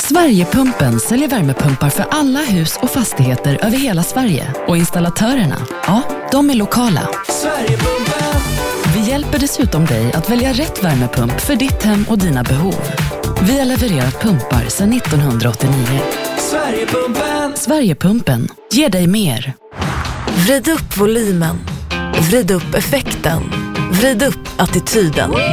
Sverigepumpen säljer värmepumpar för alla hus och fastigheter över hela Sverige. Och installatörerna, ja, de är lokala. Sverigepumpen. Vi hjälper dessutom dig att välja rätt värmepump för ditt hem och dina behov. Vi har levererat pumpar sedan 1989. Sverigepumpen. Sverigepumpen ger dig mer. Vrid upp volymen. Vrid upp effekten. Vrid upp attityden.